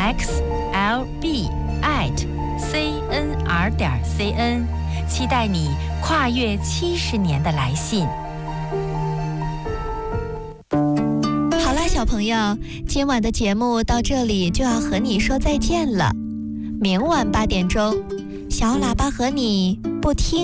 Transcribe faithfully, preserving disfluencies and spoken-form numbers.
x l b at c n r 点 c n， 期待你跨越七十年的来信。好啦，小朋友，今晚的节目到这里就要和你说再见了。明晚八点钟，小喇叭和你不听